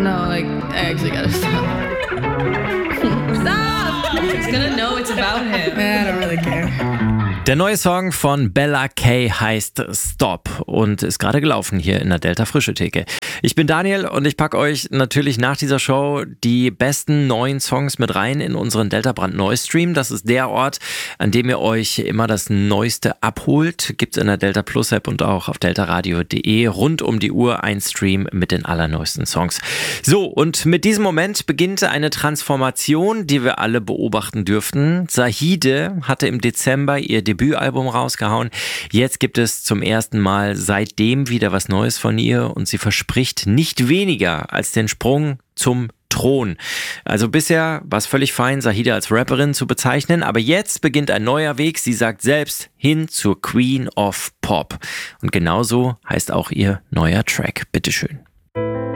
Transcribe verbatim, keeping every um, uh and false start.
No, like, I actually gotta stop. Stop! He's gonna know it's about him. I don't really care. Der neue Song von Bella K heißt Stop und ist gerade gelaufen hier in der Delta Frische Theke. Ich bin Daniel und ich packe euch natürlich nach dieser Show die besten neuen Songs mit rein in unseren Delta Brandneu Stream. Das ist der Ort, an dem ihr euch immer das Neueste abholt. Gibt's in der Delta Plus App und auch auf deltaradio punkt de rund um die Uhr ein Stream mit den allerneuesten Songs. So, und mit diesem Moment beginnt eine Transformation, die wir alle beobachten dürften. Zahide hatte im Dezember ihr Debütalbum rausgehauen. Jetzt gibt es zum ersten Mal seitdem wieder was Neues von ihr und sie verspricht nicht weniger als den Sprung zum Thron. Also bisher war es völlig fein, Zahide als Rapperin zu bezeichnen, aber jetzt beginnt ein neuer Weg. Sie sagt selbst, hin zur Queen of Pop. Und genauso heißt auch ihr neuer Track. Bitteschön.